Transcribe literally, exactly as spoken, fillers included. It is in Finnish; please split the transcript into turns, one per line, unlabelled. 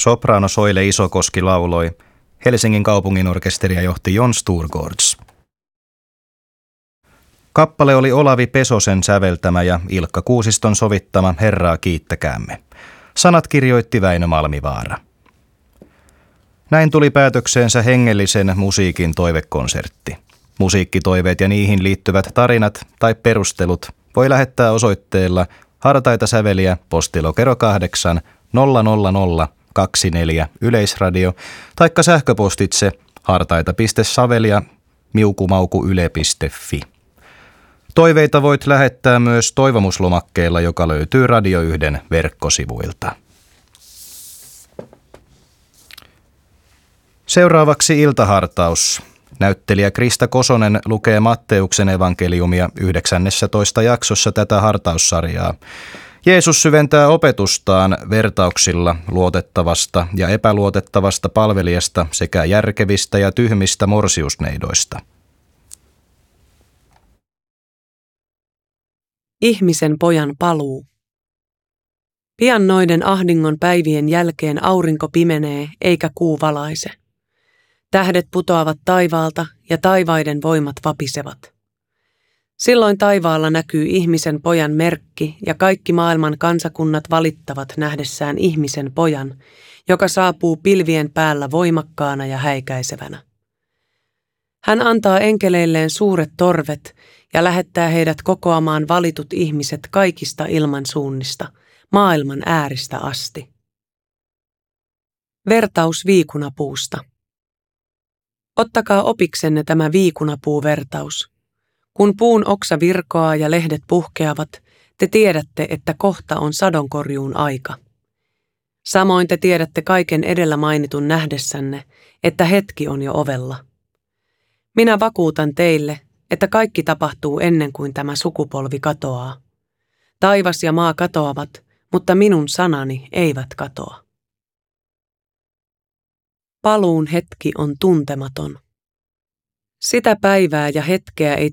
Sopraano Soile Isokoski lauloi. Helsingin kaupunginorkesteria johti Jon Sturgårds. Kappale oli Olavi Pesosen säveltämä ja Ilkka Kuusiston sovittama Herraa kiittäkäämme. Sanat kirjoitti Väinö Malmivaara. Näin tuli päätökseensä hengellisen musiikin toivekonsertti. Musiikkitoiveet ja niihin liittyvät tarinat tai perustelut voi lähettää osoitteella Hartaita säveliä postilokero kahdeksan nolla nolla nolla kaksikymmentäneljä Yleisradio taikka sähköpostitse hartaita piste savelia miukumauku yle piste fi. Toiveita voit lähettää myös toivomuslomakkeella, joka löytyy Radio yhden verkkosivuilta. Seuraavaksi iltahartaus. Näyttelijä Krista Kosonen lukee Matteuksen evankeliumia yhdeksännessätoista jaksossa tätä hartaussarjaa. Jeesus syventää opetustaan vertauksilla luotettavasta ja epäluotettavasta palvelijasta sekä järkevistä ja tyhmistä morsiusneidoista.
Ihmisen pojan paluu. Pian noiden ahdingon päivien jälkeen aurinko pimenee eikä kuu valaise. Tähdet putoavat taivaalta ja taivaiden voimat vapisevat. Silloin taivaalla näkyy ihmisen pojan merkki ja kaikki maailman kansakunnat valittavat nähdessään ihmisen pojan, joka saapuu pilvien päällä voimakkaana ja häikäisevänä. Hän antaa enkeleilleen suuret torvet ja lähettää heidät kokoamaan valitut ihmiset kaikista ilmansuunnista, maailman ääristä asti. Vertaus viikunapuusta. Ottakaa opiksenne tämä viikunapuuvertaus. Kun puun oksa virkoaa ja lehdet puhkeavat, te tiedätte, että kohta on sadonkorjuun aika. Samoin te tiedätte kaiken edellä mainitun nähdessänne, että hetki on jo ovella. Minä vakuutan teille, että kaikki tapahtuu ennen kuin tämä sukupolvi katoaa. Taivas ja maa katoavat, mutta minun sanani eivät katoa. Paluun hetki on tuntematon. Sitä päivää ja hetkeä ei